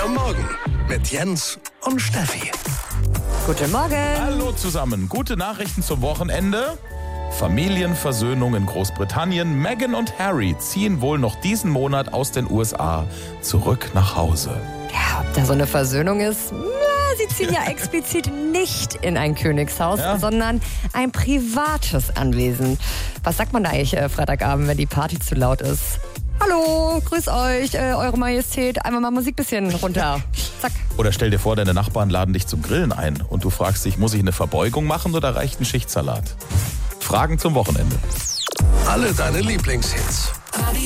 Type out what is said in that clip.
am Morgen mit Jens und Steffi. Guten Morgen. Hallo zusammen. Gute Nachrichten zum Wochenende. Familienversöhnung in Großbritannien. Meghan und Harry ziehen wohl noch diesen Monat aus den USA zurück nach Hause. Ja, ob da so eine Versöhnung ist? Na, sie ziehen ja explizit nicht in ein Königshaus, sondern ein privates Anwesen. Was sagt man da eigentlich Freitagabend, wenn die Party zu laut ist? Hallo, grüß euch, Eure Majestät. Einmal mal Musik bisschen runter. Zack. Oder stell dir vor, deine Nachbarn laden dich zum Grillen ein und du fragst dich, muss ich eine Verbeugung machen oder reicht ein Schichtsalat? Fragen zum Wochenende. Alle deine Lieblingshits.